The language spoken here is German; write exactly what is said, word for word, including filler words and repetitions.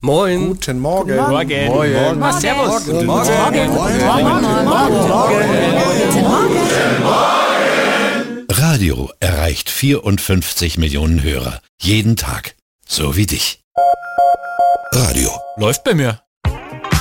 Moin. Guten Morgen. Morgen. Morgen. Morgen. Morgen. Servus. Guten Morgen. Morgen. Radio erreicht vierundfünfzig Millionen Hörer. Jeden Tag. So wie dich. Radio. Läuft bei mir.